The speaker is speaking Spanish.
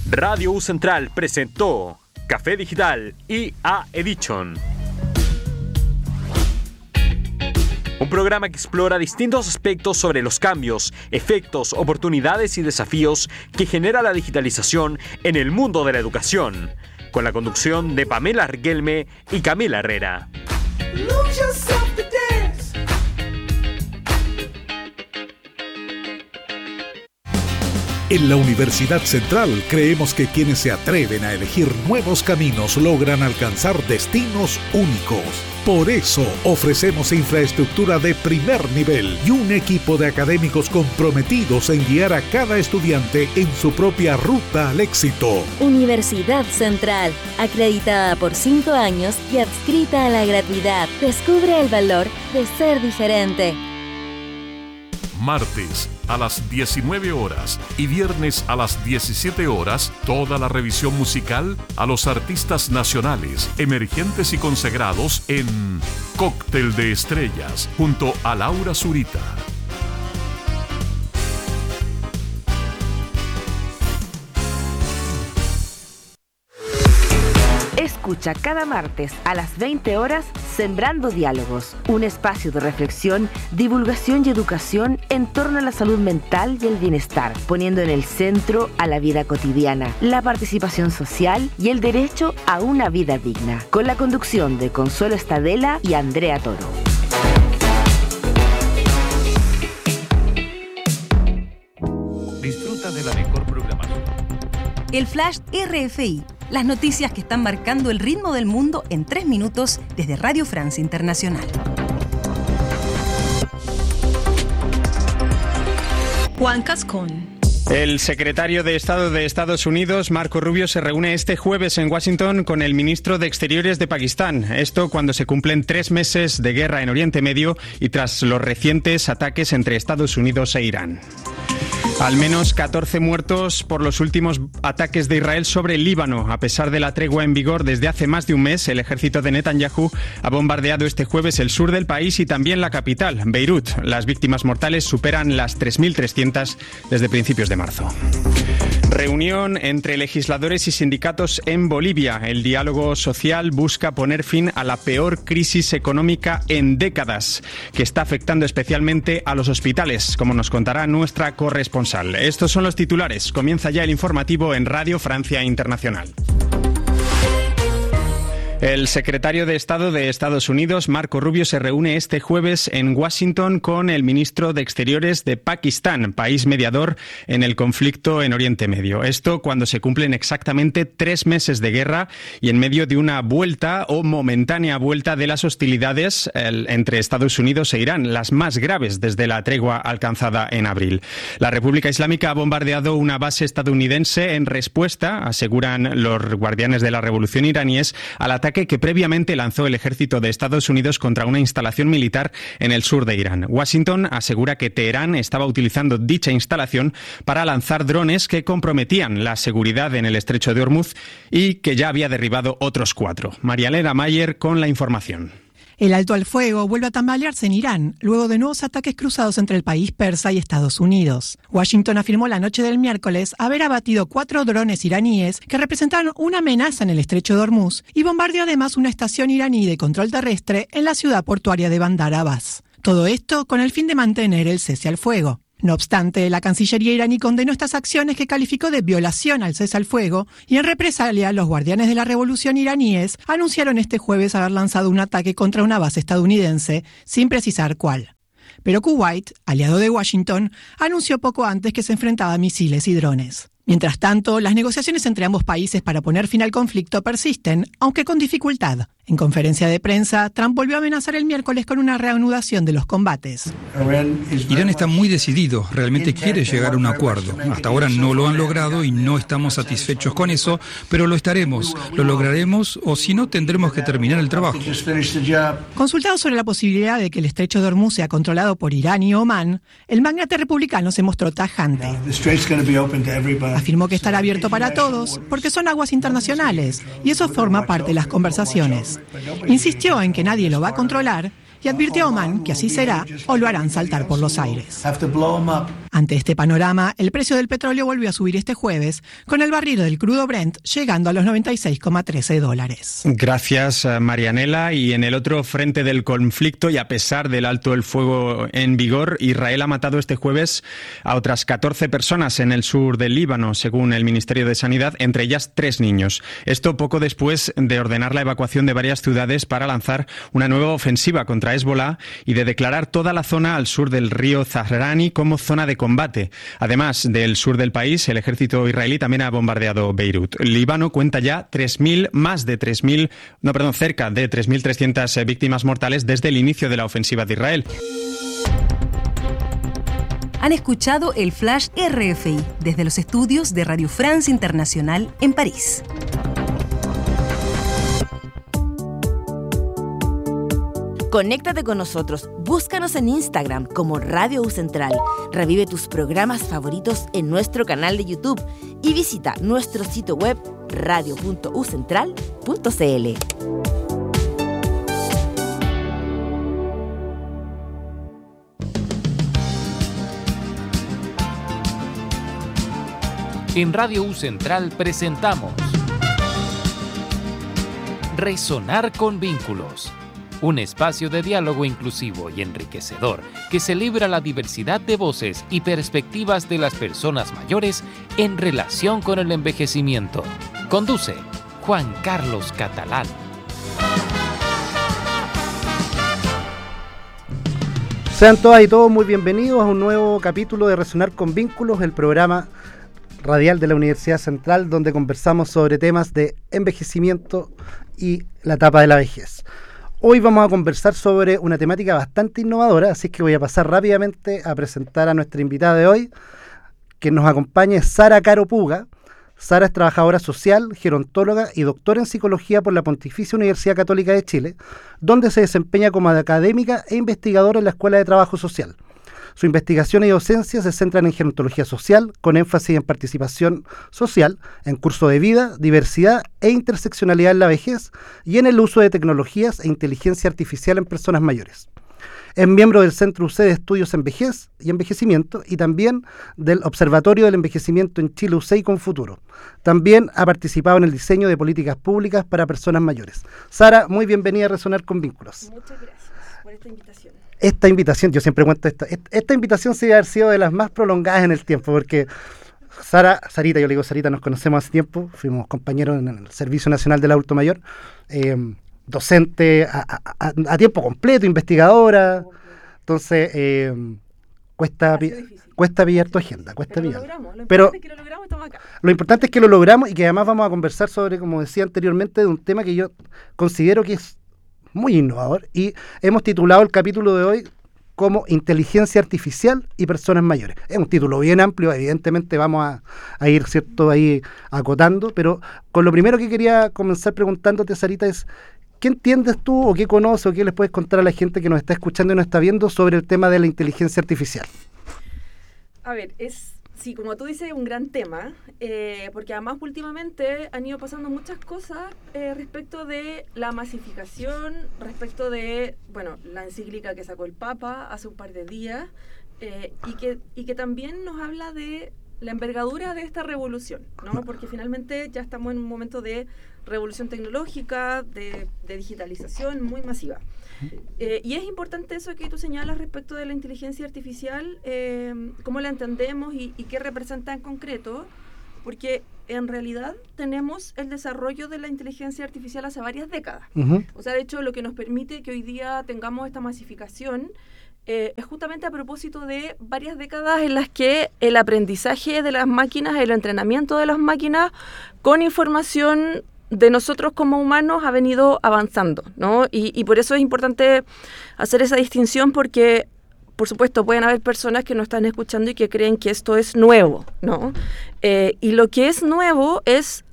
Radio U Central presentó Café Digital IA Edition. Un programa que explora distintos aspectos sobre los cambios, efectos, oportunidades y desafíos que genera la digitalización en el mundo de la educación, con la conducción de Pamela Riquelme y Camila Herrera. En la Universidad Central creemos que quienes se atreven a elegir nuevos caminos logran alcanzar destinos únicos. Por eso ofrecemos infraestructura de primer nivel y un equipo de académicos comprometidos en guiar a cada estudiante en su propia ruta al éxito. Universidad Central, acreditada por 5 años y adscrita a la gratuidad. Descubre el valor de ser diferente. Martes a las 19 horas y viernes a las 17 horas, toda la revisión musical a los artistas nacionales, emergentes y consagrados en Cóctel de Estrellas, junto a Laura Zurita. Escucha cada martes a las 20 horas Sembrando Diálogos, un espacio de reflexión, divulgación y educación en torno a la salud mental y el bienestar, poniendo en el centro a la vida cotidiana, la participación social y el derecho a una vida digna, con la conducción de Consuelo Estadela y Andrea Toro. Disfruta de la mejor programación. El Flash RFI. Las noticias que están marcando el ritmo del mundo en 3 minutos desde Radio Francia Internacional. Juan Cascón. El secretario de Estado de Estados Unidos, Marco Rubio, se reúne este jueves en Washington con el ministro de Exteriores de Pakistán. Esto cuando se cumplen 3 meses de guerra en Oriente Medio y tras los recientes ataques entre Estados Unidos e Irán. Al menos 14 muertos por los últimos ataques de Israel sobre el Líbano. A pesar de la tregua en vigor desde hace más de un mes, el ejército de Netanyahu ha bombardeado este jueves el sur del país y también la capital, Beirut. Las víctimas mortales superan las 3.300 desde principios de marzo. Reunión entre legisladores y sindicatos en Bolivia. El diálogo social busca poner fin a la peor crisis económica en décadas, que está afectando especialmente a los hospitales, como nos contará nuestra corresponsal. Estos son los titulares. Comienza ya el informativo en Radio Francia Internacional. El secretario de Estado de Estados Unidos, Marco Rubio, se reúne este jueves en Washington con el ministro de Exteriores de Pakistán, país mediador en el conflicto en Oriente Medio. Esto cuando se cumplen exactamente 3 meses de guerra y en medio de una vuelta o momentánea vuelta de las hostilidades entre Estados Unidos e Irán, las más graves desde la tregua alcanzada en abril. La República Islámica ha bombardeado una base estadounidense en respuesta, aseguran los guardianes de la revolución iraníes, al ataque que previamente lanzó el ejército de Estados Unidos contra una instalación militar en el sur de Irán. Washington asegura que Teherán estaba utilizando dicha instalación para lanzar drones que comprometían la seguridad en el estrecho de Hormuz y que ya había derribado otros 4. María Elena Mayer con la información. El alto al fuego vuelve a tambalearse en Irán, luego de nuevos ataques cruzados entre el país persa y Estados Unidos. Washington afirmó la noche del miércoles haber abatido 4 drones iraníes que representaron una amenaza en el estrecho de Hormuz y bombardeó además una estación iraní de control terrestre en la ciudad portuaria de Bandar Abbas. Todo esto con el fin de mantener el cese al fuego. No obstante, la Cancillería iraní condenó estas acciones que calificó de violación al cese al fuego y en represalia los guardianes de la revolución iraníes anunciaron este jueves haber lanzado un ataque contra una base estadounidense sin precisar cuál. Pero Kuwait, aliado de Washington, anunció poco antes que se enfrentaba a misiles y drones. Mientras tanto, las negociaciones entre ambos países para poner fin al conflicto persisten, aunque con dificultad. En conferencia de prensa, Trump volvió a amenazar el miércoles con una reanudación de los combates. Irán está muy decidido, realmente quiere llegar a un acuerdo. Hasta ahora no lo han logrado y no estamos satisfechos con eso, pero lo estaremos, lo lograremos o si no tendremos que terminar el trabajo. Consultado sobre la posibilidad de que el estrecho de Hormuz sea controlado por Irán y Omán, el magnate republicano se mostró tajante. Afirmó que estará abierto para todos porque son aguas internacionales y eso forma parte de las conversaciones. Insistió en que nadie lo va a controlar y advirtió a Omán que así será o lo harán saltar por los aires. Ante este panorama, el precio del petróleo volvió a subir este jueves, con el barril del crudo Brent llegando a los $96,13. Gracias, Marianela. Y en el otro frente del conflicto, y a pesar del alto el fuego en vigor, Israel ha matado este jueves a otras 14 personas en el sur del Líbano, según el Ministerio de Sanidad, entre ellas 3 niños. Esto poco después de ordenar la evacuación de varias ciudades para lanzar una nueva ofensiva contra Hezbollah y de declarar toda la zona al sur del río Zahrani como zona de combate. Además del sur del país, el ejército israelí también ha bombardeado Beirut. Líbano cuenta ya cerca de 3.300 víctimas mortales desde el inicio de la ofensiva de Israel. Han escuchado el Flash RFI desde los estudios de Radio France Internacional en París. Conéctate con nosotros, búscanos en Instagram como Radio U Central, revive tus programas favoritos en nuestro canal de YouTube y visita nuestro sitio web radio.ucentral.cl. En Radio U Central presentamos Resonar con Vínculos, un espacio de diálogo inclusivo y enriquecedor que celebra la diversidad de voces y perspectivas de las personas mayores en relación con el envejecimiento. Conduce Juan Carlos Catalán. Sean todas y todos muy bienvenidos a un nuevo capítulo de Resonar con Vínculos, el programa radial de la Universidad Central, donde conversamos sobre temas de envejecimiento y la etapa de la vejez. Hoy vamos a conversar sobre una temática bastante innovadora, así que voy a pasar rápidamente a presentar a nuestra invitada de hoy, que nos acompaña, es Sara Caro Puga. Sara es trabajadora social, gerontóloga y doctora en psicología por la Pontificia Universidad Católica de Chile, donde se desempeña como académica e investigadora en la Escuela de Trabajo Social. Su investigación y docencia se centran en gerontología social, con énfasis en participación social, en curso de vida, diversidad e interseccionalidad en la vejez y en el uso de tecnologías e inteligencia artificial en personas mayores. Es miembro del Centro UC de Estudios en Vejez y Envejecimiento y también del Observatorio del Envejecimiento en Chile UC y Confuturo. También ha participado en el diseño de políticas públicas para personas mayores. Sara, muy bienvenida a Resonar con Vínculos. Muchas gracias por esta invitación. Esta invitación, yo siempre cuento esta invitación se debe haber sido de las más prolongadas en el tiempo, porque Sarita, yo le digo Sarita, nos conocemos hace tiempo, fuimos compañeros en el Servicio Nacional del Adulto Mayor, docente a tiempo completo, investigadora, entonces cuesta pillar tu agenda, pero lo importante es que lo logramos y que además vamos a conversar sobre, como decía anteriormente, de un tema que yo considero que es muy innovador, y hemos titulado el capítulo de hoy como Inteligencia Artificial y Personas Mayores. Es un título bien amplio, evidentemente vamos a ir, ¿cierto?, ahí acotando, pero con lo primero que quería comenzar preguntándote, Sarita, es ¿qué entiendes tú o qué conoces o qué les puedes contar a la gente que nos está escuchando y nos está viendo sobre el tema de la inteligencia artificial? A ver, sí, como tú dices, un gran tema, porque además últimamente han ido pasando muchas cosas respecto de la masificación, respecto de, la encíclica que sacó el Papa hace un par de días, y que también nos habla de la envergadura de esta revolución, ¿no? Porque finalmente ya estamos en un momento de revolución tecnológica, de digitalización muy masiva. Y es importante eso que tú señalas respecto de la inteligencia artificial, cómo la entendemos y qué representa en concreto, porque en realidad tenemos el desarrollo de la inteligencia artificial hace varias décadas. Uh-huh. O sea, de hecho, lo que nos permite que hoy día tengamos esta masificación es justamente a propósito de varias décadas en las que el aprendizaje de las máquinas, el entrenamiento de las máquinas con información de nosotros como humanos ha venido avanzando, ¿no? Y por eso es importante hacer esa distinción, porque, por supuesto, pueden haber personas que nos están escuchando y que creen que esto es nuevo, ¿no? Y lo que es nuevo es